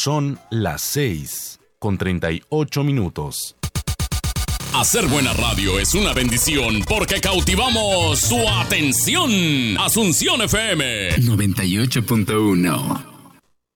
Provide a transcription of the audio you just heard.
Son las 6:38. Hacer buena radio es una bendición porque cautivamos su atención. Asunción FM 98.1.